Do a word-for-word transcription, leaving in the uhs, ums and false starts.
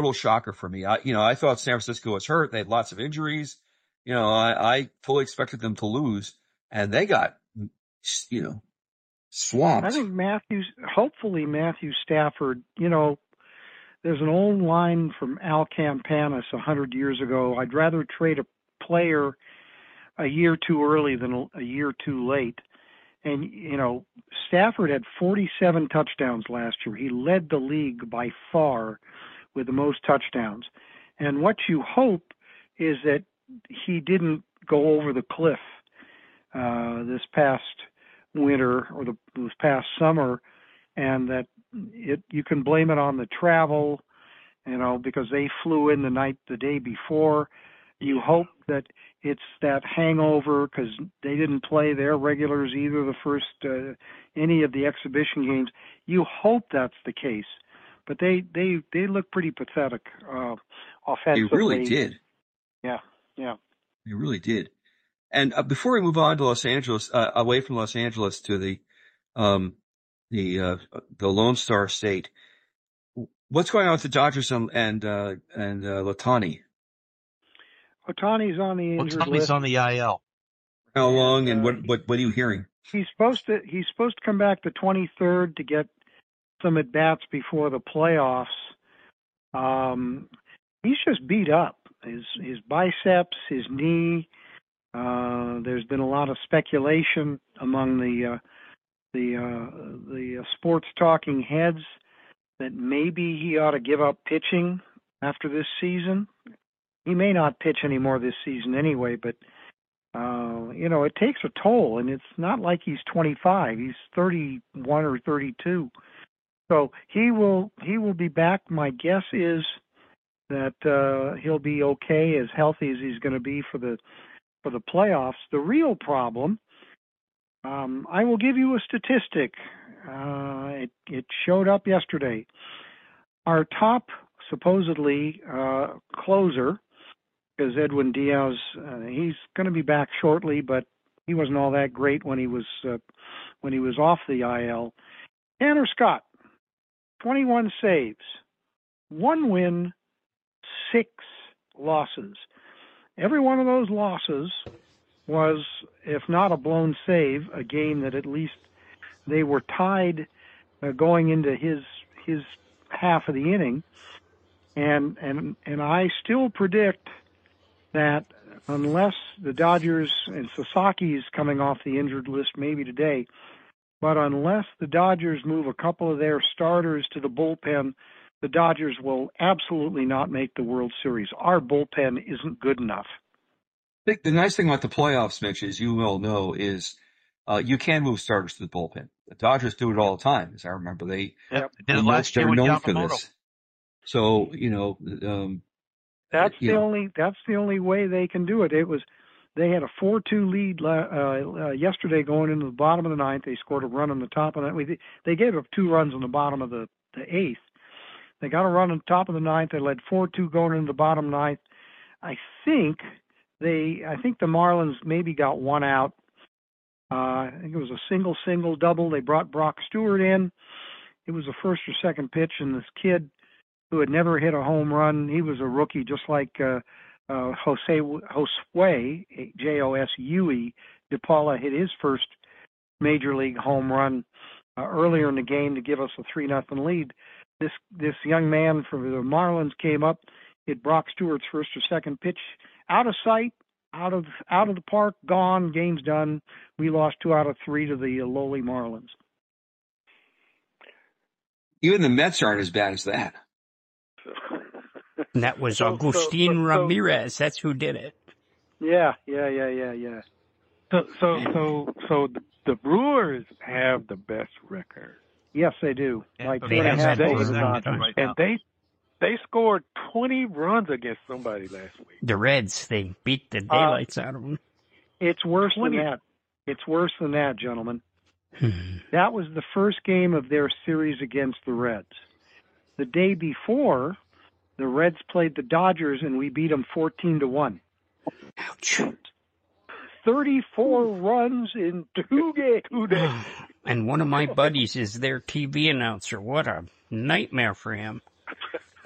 total shocker for me. I, you know, I thought San Francisco was hurt. They had lots of injuries. You know, I, I fully expected them to lose, and they got, you know, swamped. I think Matthews, hopefully Matthew Stafford, you know, there's an old line from Al Campanis a hundred years ago. I'd rather trade a player a year too early than a year too late. And, you know, Stafford had forty-seven touchdowns last year. He led the league by far with the most touchdowns. And what you hope is that he didn't go over the cliff uh, this past winter or the this past summer, and that it you can blame it on the travel, you know, because they flew in the night the day before. You hope that it's that hangover because they didn't play their regulars either the first uh, any of the exhibition games. You hope that's the case, but they they they look pretty pathetic uh, offensively. They really did. Yeah, yeah. They really did. And uh, before we move on to Los Angeles, uh, away from Los Angeles to the um, the uh, the Lone Star State, what's going on with the Dodgers and and uh, and uh, Ohtani? Ohtani's on the injured Ohtani's list. on the I L. How long and uh, what what what are you hearing? He's supposed to he's supposed to come back the twenty-third to get some at bats before the playoffs. Um, he's just beat up. His his biceps, his knee. Uh, there's been a lot of speculation among the uh, the uh, the uh, sports talking heads that maybe he ought to give up pitching after this season. He may not pitch anymore this season anyway, but uh, you know, it takes a toll, and it's not like he's twenty-five. He's thirty-one or thirty-two. So he will he will be back. My guess is that uh, he'll be okay, as healthy as he's going to be for the for the playoffs. The real problem, um, I will give you a statistic. Uh, it, it showed up yesterday. Our top, supposedly, uh, closer, because Edwin Diaz, uh, he's going to be back shortly, but he wasn't all that great when he was uh, when he was off the I L. Tanner Scott, twenty-one saves, one win, six losses. Every one of those losses was, if not a blown save, a game that at least they were tied uh, going into his his half of the inning. And and and I still predict that unless the Dodgers, and Sasaki's coming off the injured list maybe today, but unless the Dodgers move a couple of their starters to the bullpen, the Dodgers will absolutely not make the World Series. Our bullpen isn't good enough. I think the nice thing about the playoffs, Mitch, as you well know, is uh, you can move starters to the bullpen. The Dodgers do it all the time, as I remember. They, Yep. they Did it last year they're with known for Yamamoto. this. So, you know, um, That's you the know. only that's the only way they can do it. It was they had a four two lead uh, uh, yesterday going into the bottom of the ninth. They scored a run on the top of that. They gave up two runs on the bottom of the, the eighth. They got a run on the top of the ninth. They led four two going into the bottom ninth. I think they I think the Marlins maybe got one out. Uh, I think it was a single single double. They brought Brock Stewart in. It was the first or second pitch, and this kid who had never hit a home run, he was a rookie, just like uh, uh, Jose Josue, J O S U E, De Paula hit his first major league home run uh, earlier in the game to give us a three nothing lead. This this young man from the Marlins came up, hit Brock Stewart's first or second pitch, out of sight, out of out of the park, gone, game's done. We lost two out of three to the lowly Marlins. Even the Mets aren't as bad as that. And that was So- Agustin so- so- Ramirez. That's who did it. Yeah, yeah, yeah, yeah, yeah. So, so, so, so the, the Brewers have the best record, Yes, they do. Yeah, like but two they and a have half that over the for a long time. Dodgers. Right now. and they they scored twenty runs against somebody last week. The Reds, they beat the Uh, daylights out of them. It's worse twenty. than that. It's worse than that, gentlemen. That was the first game of their series against the Reds. The day before, the Reds played the Dodgers, and we beat them fourteen to one. Ouch. thirty-four runs in two games. And one of my buddies is their T V announcer. What a nightmare for him.